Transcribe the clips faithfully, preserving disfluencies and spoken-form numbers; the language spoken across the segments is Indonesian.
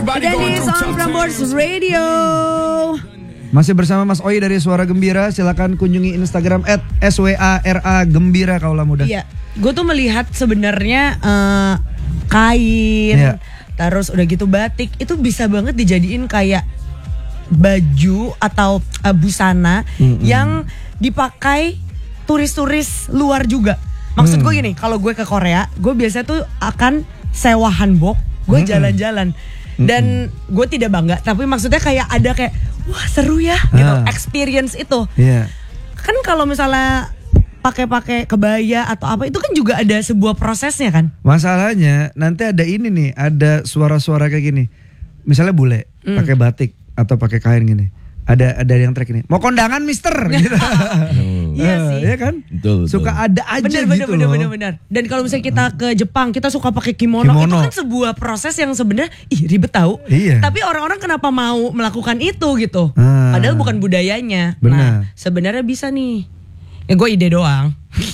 Dan di Sound Prambors Radio. Masih bersama Mas Oi dari Suara Gembira. Silakan kunjungi Instagram at S W A R A Gembira kaulah muda. Iya, gue tuh melihat sebenarnya uh, kain, yeah. terus udah gitu batik itu bisa banget dijadiin kayak baju atau uh, busana mm-hmm. yang dipakai turis-turis luar juga. Maksud mm. gue gini, kalau gue ke Korea, gue biasanya tuh akan sewa hanbok, gue mm-hmm. jalan-jalan. Dan mm-hmm. gue tidak bangga, tapi maksudnya kayak ada kayak wah seru ya ah. gitu, experience itu. Yeah. Kan kalau misalnya pakai-pakai kebaya atau apa itu kan juga ada sebuah prosesnya kan. Masalahnya nanti ada ini nih, ada suara-suara kayak gini. Misalnya bule mm. pakai batik atau pakai kain gini. Ada ada yang track ini. Mau kondangan mister gitu. Iya sih. Iya kan? Betul, betul. Suka ada aja bener, gitu bener, loh. Bener, bener, bener. Dan kalau misalnya kita ke Jepang, kita suka pakai kimono, kimono. Itu kan sebuah proses yang sebenarnya ih ribet tahu. Iya. Tapi orang-orang kenapa mau melakukan itu gitu? Ah. Padahal bukan budayanya. Benar. Nah, sebenarnya bisa nih. Ya gue ide doang.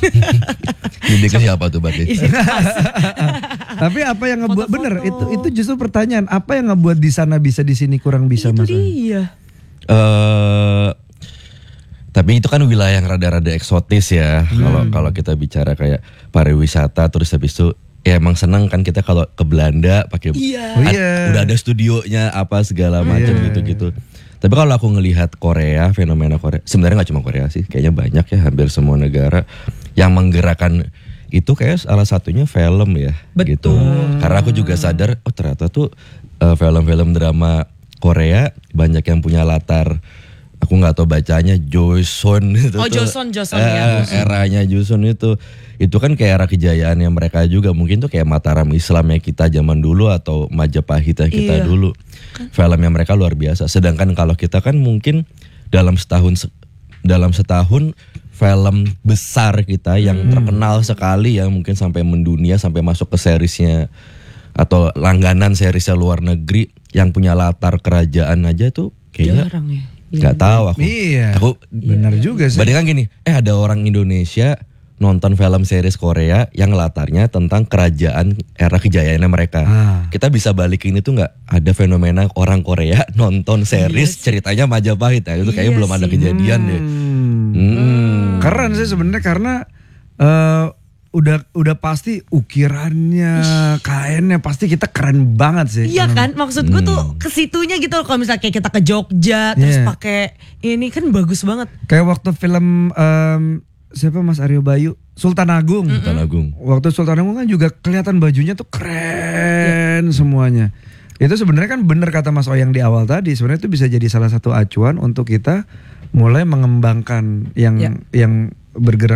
Ide ke siapa tuh berarti? Tapi apa yang ngebuat bener itu itu justru pertanyaan, apa yang ngebuat di sana bisa di sini kurang bisa itu Mas? Dia. Uh, tapi itu kan wilayah yang rada-rada eksotis ya. Kalau hmm. kalau kita bicara kayak pariwisata terus habis itu ya emang seneng kan kita kalau ke Belanda pakai iya. Oh, iya. udah ada studionya apa segala macam iya. gitu-gitu. Tapi kalau aku ngelihat Korea, fenomena Korea, sebenarnya nggak cuma Korea sih, kayaknya banyak ya, hampir semua negara yang menggerakkan itu kayak salah satunya film ya. Betul. Gitu. Karena aku juga sadar, oh ternyata tuh uh, film-film drama Korea banyak yang punya latar, aku nggak tahu bacanya Joseon itu. Oh tuh, Joseon, Joseon eh, ya. Eranya Joseon itu, itu kan kayak era kejayaannya mereka juga. Mungkin tuh kayak Mataram Islamnya kita zaman dulu atau Majapahit kita iya. dulu. Filmnya mereka luar biasa. Sedangkan kalau kita kan mungkin dalam setahun dalam setahun film besar kita yang hmm. terkenal sekali ya mungkin sampai mendunia sampai masuk ke seriesnya atau langganan seriesnya luar negeri yang punya latar kerajaan aja tuh kayaknya jarang ya. Nggak tahu aku. Iya. Aku benar iya. juga sih. Bandingkan gini, eh ada orang Indonesia nonton film series Korea yang latarnya tentang kerajaan era kejayaannya mereka. Ah. Kita bisa balikin itu nggak? Ada fenomena orang Korea nonton series iya ceritanya Majapahit. Ya, itu kayaknya iya belum sih. Ada kejadian hmm. deh. Hmm. Keren sih sebenarnya karena uh, udah udah pasti ukirannya, kainnya pasti kita keren banget sih. Iya kan, maksud gue tuh hmm. kesitunya gitu loh. Kalau misalnya kayak kita ke Jogja terus yeah. pakai ini kan bagus banget. Kayak waktu film um, siapa Mas Aryo Bayu, Sultan Agung. Mm-hmm. Sultan Agung. Waktu Sultan Agung kan juga kelihatan bajunya tuh keren yeah. semuanya. Itu sebenarnya kan bener kata Mas Oyang di awal tadi. Sebenarnya itu bisa jadi salah satu acuan untuk kita mulai mengembangkan yang yeah. yang bergerak